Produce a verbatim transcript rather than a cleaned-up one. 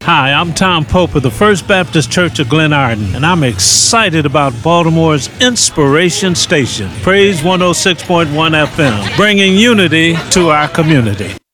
Hi, I'm Tom Pope of the First Baptist Church of Glen Arden, and I'm excited about Baltimore's Inspiration Station, Praise one oh six point one F M, bringing unity to our community.